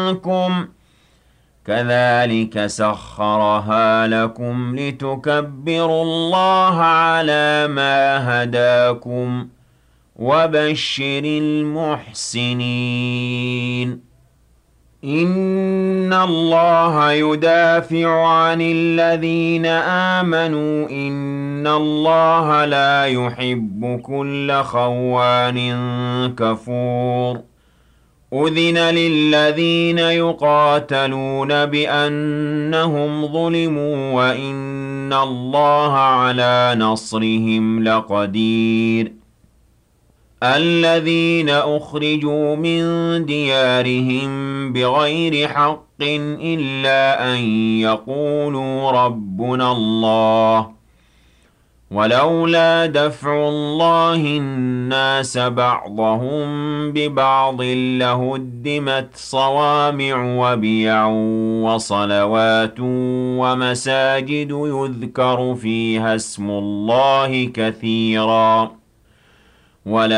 منكم كذلك سخرها لكم لتكبروا الله على ما هداكم وبشر المحسنين إن الله يدافع عن الذين آمنوا إن الله لا يحب كل خوان كفور أذن للذين يقاتلون بأنهم ظلموا وإن الله على نصرهم لقدير الذين أخرجوا من ديارهم بغير حق إلا أن يقولوا ربنا الله ولولا دفع الله الناس بعضهم ببعض لهدمت صوامع وبيع وصلوات ومساجد يذكر فيها اسم الله كثيرا